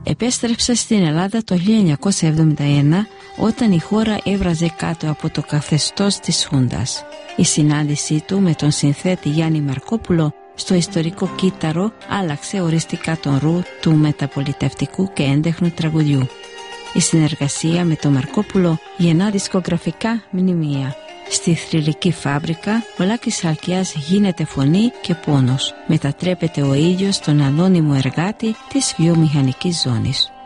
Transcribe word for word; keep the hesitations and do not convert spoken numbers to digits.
επέστρεψε στην Ελλάδα το χίλια εννιακόσια εβδομήντα ένα, όταν η χώρα έβραζε κάτω από το καθεστώς της Χούντας. Η συνάντησή του με τον συνθέτη Γιάννη Μαρκόπουλο στο ιστορικό Κύτταρο άλλαξε οριστικά τον ρου του μεταπολιτευτικού και έντεχνου τραγουδιού. Η συνεργασία με τον Μαρκόπουλο γεννά δισκογραφικά μνημεία. Στη θρυλική φάμπρικα, ο Λάκης Σαλκιάς γίνεται φωνή και πόνος. Μετατρέπεται ο ήλιος στον ανώνυμο εργάτη της βιομηχανικής ζώνης.